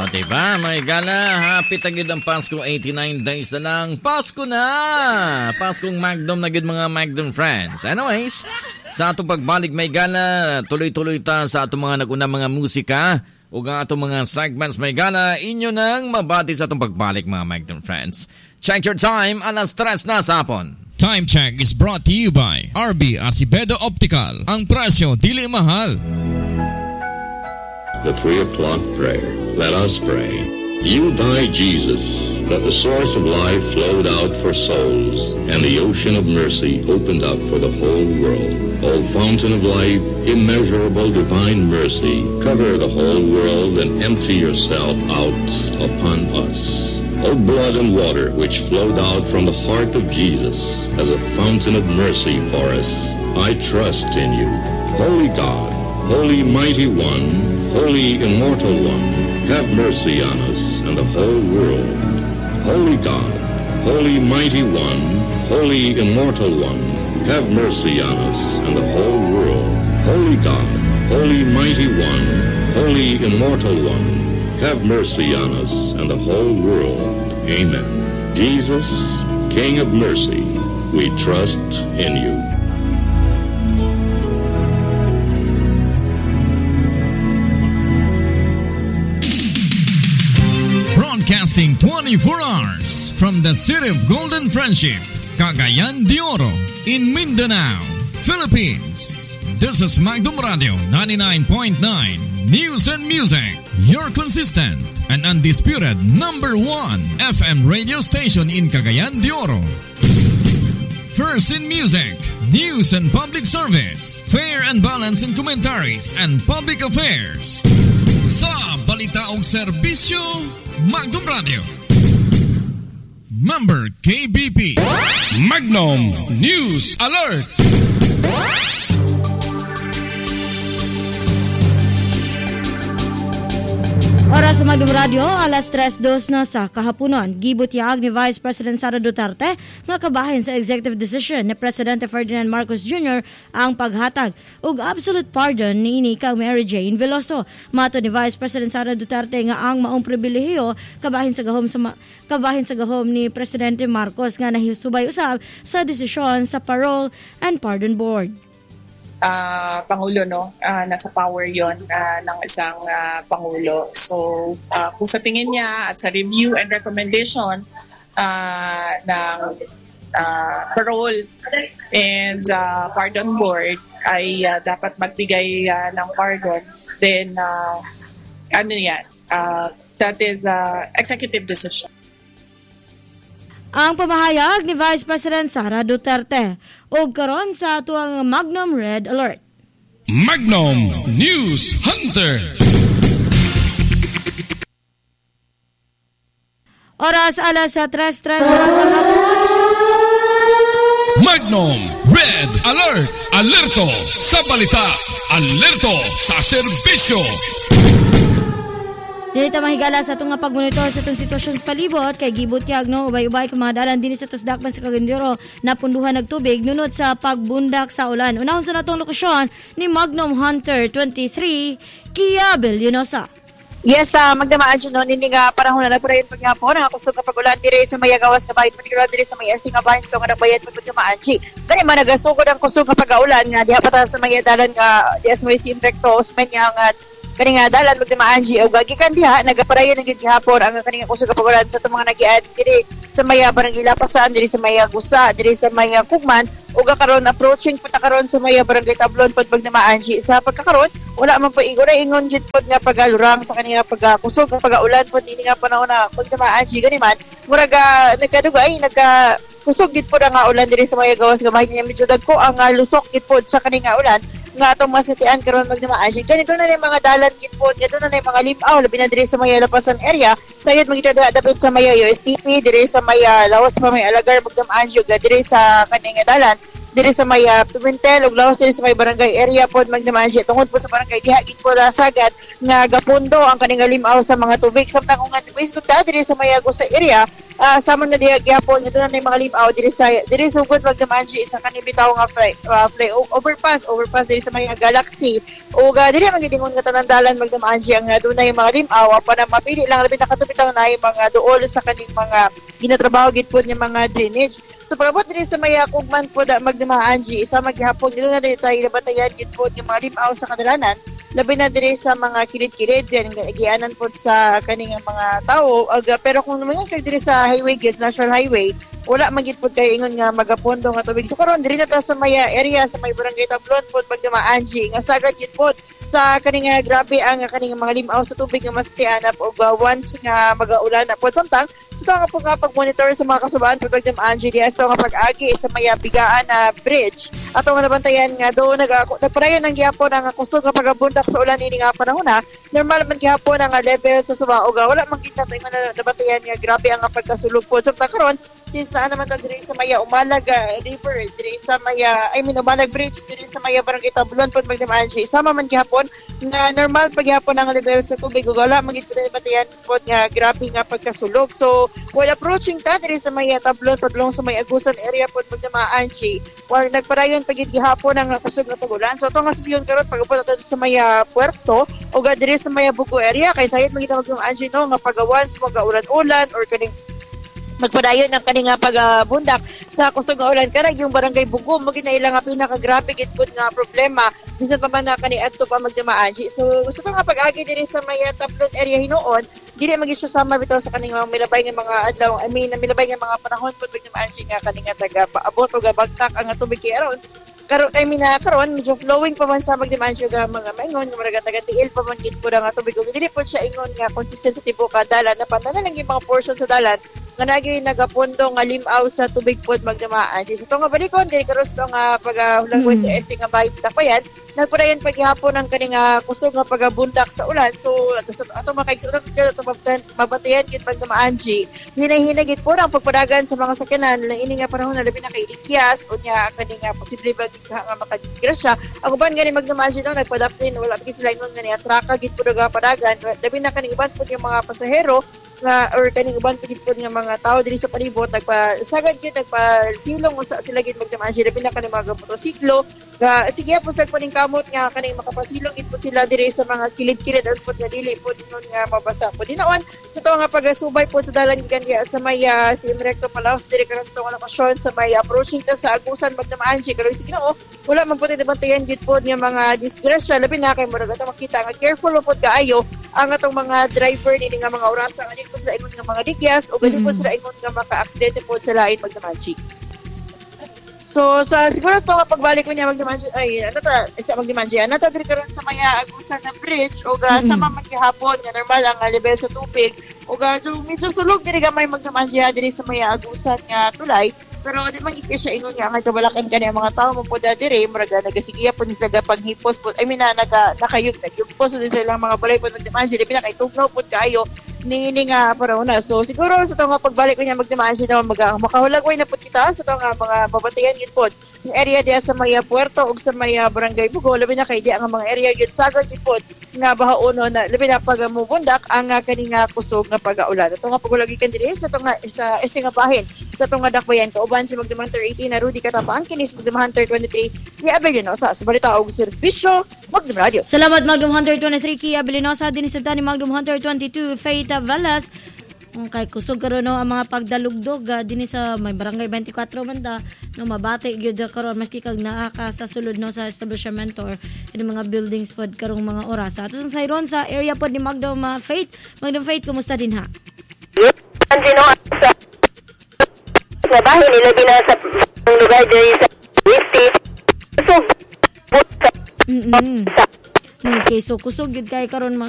Diba? May gala, happy tagid ang Pasko, 89 days na lang. Pasko na! Paskong Magdom na gid mga Magdom friends. Anyways, sa atong pagbalik may gala, tuloy-tuloy ta sa atong mga naguna mga musika o ang atong mga segments may gala. Inyo nang mabati sa atong pagbalik mga Magdom friends. Check your time, alas 3 na sa hapon. Time check is brought to you by RB Acevedo Optical. Ang presyo dili mahal. The 3 o'clock prayer. Let us pray. You died, Jesus, that the source of life flowed out for souls, and the ocean of mercy opened up for the whole world. O fountain of life, immeasurable divine mercy, cover the whole world and empty yourself out upon us. O blood and water which flowed out from the heart of Jesus as a fountain of mercy for us, I trust in you. Holy God, Holy Mighty One, Holy Immortal One, have mercy on us and the whole world. Holy God, Holy Mighty One, Holy Immortal One, have mercy on us and the whole world. Holy God, Holy Mighty One, Holy Immortal One, have mercy on us and the whole world. Amen. Jesus, King of mercy, we trust in you. Broadcasting 24 hours from the city of Golden Friendship, Cagayan de Oro, in Mindanao, Philippines. This is Magdom Radio 99.9 News and Music, your consistent and undisputed number 1 FM radio station in Cagayan de Oro. First in music, news and public service, fair and balanced in commentaries and public affairs. Sa balita og serbisyo, Magdom Radio. Member KBP. Magnum News Alert. Oras sa Magdom Radio, alas 3:02 na sa kahaponon. Gibutiyag ni Vice President Sara Duterte nga kabahin sa executive decision ni Presidente Ferdinand Marcos Jr. ang paghatag ug absolute pardon niini kang Mary Jane Veloso. Mato ni Vice President Sara Duterte nga ang maong pribilehiyo kabahin sa gahom ni Presidente Marcos nga nahisubay usab sa desisyon sa Parole and Pardon Board. Pangulo, no? Nasa power yon ng isang Pangulo. So, kung sa tingin niya at sa review and recommendation ng Parole and Pardon Board ay dapat magbigay ng pardon, then that is executive decision. Ang pamahayag ni Vice President Sara Duterte ug karon sa atuang Magnum Red Alert. Magnum News Hunter. Oras alas 3:03 Magnum Red Alert. Alerto sa balita. Alerto sa serbisyo. Dili ta mahigala sa itong pagmonitor sa itong sitwasyon sa palibot kay gibot kag no ubay-ubay kumadalan din sa tusdakman sa Cagandiro na punduhan ng tubig nunod sa pagbundak sa ulan. Unahon sa natong lokasyon ni Magnum Hunter 23 Kia Bellinosa. Yes, magdamaan siya noon, hindi nga panahon na nagpurayon paghapon, ang kusog na pag-ulan dire sa may gawas na bahin, particular dire sa may ST nga bahin sa nga nagbayad magdamaan siya. Gani man nagasugod ang kusog na pag-ulan nga diha pa sa may dalan nga diha sa may Simrecto, Osmeña nga kani nga dalan magdamaan siya. O gagikan diha, nagaparayon ng gihapon ang kani nga kusog na pag-ulan sa mga nag-iad dire sa may Barangay Lapasan, dire sa may Gusa, dire sa may Kugman, ug karon approaching pata karon sa may Barangay Tablon pag magdamaan siya. Sa pagkakaron wala man po igora ingon gid pod nga pagalurang sa kanila pagkusog ng pag-ulan pod ini nga panahon na magdamaan siya gani man murag nagkadugay kusog gid pod ang ulan diri sa mga gawas gamay niya medyo dagko ang lusok gid pod sa kaninga ulan nga atong masatian karon magdamaan siya. Ganito na mga dalan gid pod, ganito na mga lipaw labi na diri sa mga Lapasan area. Sayod magitadha dapat sa mga USTP diri sa mga lawas pa may Alagar magdamaan siya diri sa kaninga dalan. Diri sa may Pimentel ug lawas diri sa may barangay area pod magdamaan siya tungod po sa barangay diha gid po sagad nga gapundo ang kaning limaw sa mga tubig samtang kung wis gud diri sa may Gusa area sama na diha gyapon ito na mga limaw diri sugod magdamaan siya isa kanang bitaw nga fly overpass diri sa mga Galaxy ug diri magidingon nga tanan dalan magdamaan siya nga dunay mga limaw para mapili lang labi nakatupitaw na mga duol sa kaning mga ginatrabaho gid pod nga mga drainage. So pagabot diri sa may kugman pod magdamaan siya isa maghapon dito na diri tayo nabatayan gid pod nga mga limaw sa kadalanan labi na diri sa mga kilid-kilid gianan pod sa kaning mga tao pero kung naman kay diri sa highway guys national highway wala magit pod kay ingon nga magapondo nga tubig so karon diri na ta sa may area sa may barangay Tablon pod pagdamaan nga sagad gid pod sa kaning grabe ang kaning mga limaw sa tubig nga mas tianap og once nga magaulan na pod samtang so nga po nga pag-monitor sa mga kasubaan pod pagdamaan diya sa nga pag-agi sa may bigaan na bridge ato nga nabantayan nga do nagparayon ang gihapon ang kusog nga pagabundak sa ulan ini nga panahon normal man gihapon ang level sa suba ug wala man kita to nga nabantayan nga grabe ang pagkasulog pod samtang karon since na naman ta diri sa Maya Umalag River diri sa Maya Umalag Bridge diri sa Maya Barangay Tablon pod magdamaan siya sama man gihapon nga normal paghapon ang level sa tubig ug wala magit batayan pod nga grabe nga pagkasulog so while approaching ta diri sa Maya Tablon padlong sa may Agusan area pod magdamaan siya while nagparayon pagid gihapon ang kusog nga pagulan so ato nga susiyon karon pagabot ta sa Maya Puerto ug diri sa Maya Bugo area kay sayod magita magdamaan siya no nga pagawan sa mga ulan-ulan or kaning magpadayon ng kaning pagbundak sa kusog nga ulan karag yung barangay Bugo mo ginailang nga pinakagrabe gid pud nga problema bisan pa man na kani adto pa magdamaan so gusto ko nga pag-agi diri sa may Tablon area hinuon dili magid siya sama bitaw sa kaning mga milabay nga mga adlaw milabay nga mga panahon pud magdamaan nga kaning taga paabot o bagtak ang tubig kay aron karon karon medyo flowing pa man sa magdamaan siya mga maingon nga mga taga-tiil pa man gid pud ang tubig ug dili pud siya ingon nga consistent sa tibuok dalan na pantanan lang yung mga portion sa dalan nga nagyoy nagapundo nga limaw sa tubig pod magdamaan. So nga balikon diri karon sa nga paghulang sa ST nga bahay sa Tapayan, nagpadayon paghihapon ang kaning kusog nga pagabundak sa ulan. So ato makaigsuon ato mabatayan gid magdamaan gi. Hinay-hinay gid po ang pagpadagan sa mga sakyanan lang ini nga panahon na labi na kay likyas o nya kaning posible ba nga makadisgrasya. Ang uban gani magdamaan no nagpadapin wala pa sila ingon nga ni atraka gid pud nga padagan. Labi na kaning uban pud yung mga pasahero nga or kaning uban pagid pod nga mga tao diri sa palibot nagpasagad gid nagpasilong usa sila gid magdamaan sila pila kaning mga motosiklo sige po sa kuning kamot nga kaning makapasilong gid po sila diri sa mga kilid-kilid at pod nga dili pod ingon nga mabasa pod dinaon sa to nga pagasubay po sa dalan gikan sa may si Recto Palaos diri karon sa nga lokasyon sa may approaching ta sa Agusan magdamaan siya karon sige Ginoo wala man pod nabantayan gid pod nga mga disgrasya labi na kay murag ta makita nga careful pod kaayo ang atong mga driver nini nga mga oras nga po sila ingon nga mga digyas o gani po sila ingon nga maka-aksidente po sa lain magdamansi. So sa siguro sa pagbalik ko niya magdamansi isa magdamansi diri karon sa Maya Agusan na bridge o sama man gihapon nga normal ang level sa tubig o so medyo sulog diri gamay magdamansi diri sa Maya Agusan nga tulay pero di man gid siya ingon nga kabalakan kani ang mga tao mo pod diri murag nagasigiya po ni sila panghipos po nakayug po sila mga balay po magdamansi di pinakay tugnaw pod kaayo ni nga para una. So siguro sa to nga pagbalik ko niya magdamaan siya makahulagway na pud kita sa to nga mga babatayan gid pod ng area diya sa Maya Puerto ug sa Maya Barangay Bugo labi na kay diya nga mga area gid sagad gid pod nga bahauno na labi na pag mubundak ang kaning kusog nga pagaulan. Ito nga pagulagikan diri sa to nga sa este nga bahin sa to nga dakbayan kauban si Magdam Hunter 18 na Rudy Katapang kinis Magdam Hunter 23 Kia Abelinosa sa balita og serbisyo Magdam Radio. Salamat Magdam Hunter 23 Kia Abelinosa din sa ni Magdam Hunter 22 Faith Velas. Kay kusog karon no ang mga pagdalugdog dinhi sa may barangay 24 banda no mabati gyud karon maski kag naa ka sa sulod no sa establishment or ini mga buildings pod karong mga oras. Ato sa sayron sa area pod ni Magdam Faith. Magdam Faith kumusta din ha? Sa bahay nila binasa ang lugar diri sa Westie. So Okay, so kusog gyud kay karon